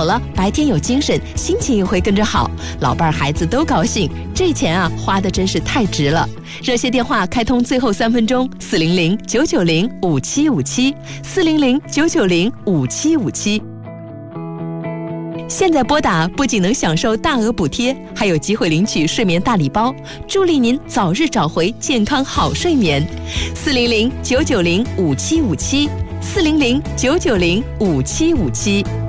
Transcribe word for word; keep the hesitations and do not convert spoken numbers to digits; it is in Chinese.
了，白天有精神，心情也会跟着好，老伴儿孩子都高兴，这钱啊花的真是太值了。热线电话开通最后三分钟，四零零九九零五七五七，四零零九九零五七五七。现在拨打不仅能享受大额补贴，还有机会领取睡眠大礼包，助力您早日找回健康好睡眠。四零零九九零五七五七，四零零九九零五七五七。